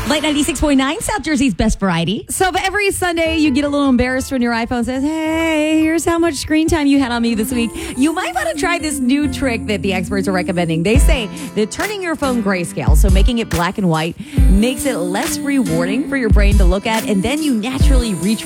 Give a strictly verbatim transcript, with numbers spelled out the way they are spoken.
Light ninety-six point nine, South Jersey's best variety. So if every Sunday you get a little embarrassed when your iPhone says, hey, here's how much screen time you had on me this week, you might want to try this new trick that the experts are recommending. They say that turning your phone grayscale, so making it black and white, makes it less rewarding for your brain to look at, and then you naturally reach for